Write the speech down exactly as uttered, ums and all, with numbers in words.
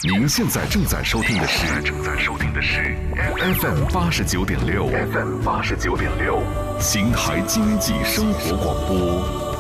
您现在正在收听的是正在收听的是 F M 八十九点六 F M 八十九点六，邢台经济生活广播。